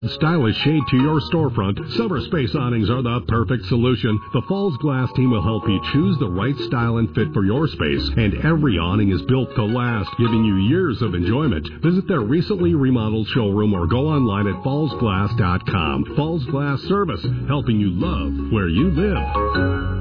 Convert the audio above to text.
Stylish shade to your storefront, Summer Space awnings are the perfect solution. The Falls Glass team will help you choose the right style and fit for your space, and every awning is built to last, giving you years of enjoyment. Visit their recently remodeled showroom or go online at fallsglass.com. Falls Glass Service, helping you love where you live.